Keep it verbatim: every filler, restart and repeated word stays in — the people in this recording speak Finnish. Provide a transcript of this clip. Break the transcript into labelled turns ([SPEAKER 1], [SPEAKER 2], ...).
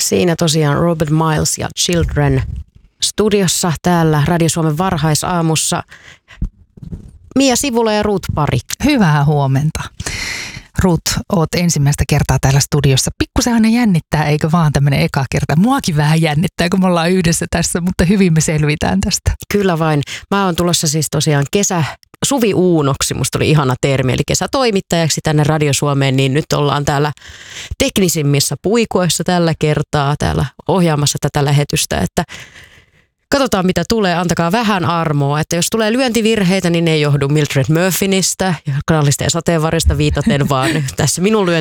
[SPEAKER 1] Siinä tosiaan Robert Miles ja Children studiossa täällä Radio Suomen varhaisaamussa. Mia Sivula ja Ruth Pari.
[SPEAKER 2] Hyvää huomenta. Ruth, oot ensimmäistä kertaa täällä studiossa. Pikkusen aina jännittää, eikö vaan tämmöinen eka kerta? Muakin vähän jännittää, kun me ollaan yhdessä tässä, mutta hyvin me selvitään tästä.
[SPEAKER 1] Kyllä vain. Mä oon tulossa siis tosiaan kesä, Suvi Uunoksi, musta oli ihana termi, eli kesätoimittajaksi tänne Radio Suomeen, niin nyt ollaan täällä teknisimmissä puikoissa tällä kertaa, täällä ohjaamassa tätä lähetystä, että katsotaan mitä tulee, antakaa vähän armoa, että jos tulee lyöntivirheitä, niin ne ei johdu Mildred Murphynistä ja Knallista ja sateenvarjosta viitaten, vaan tässä minun lyöntivirheistä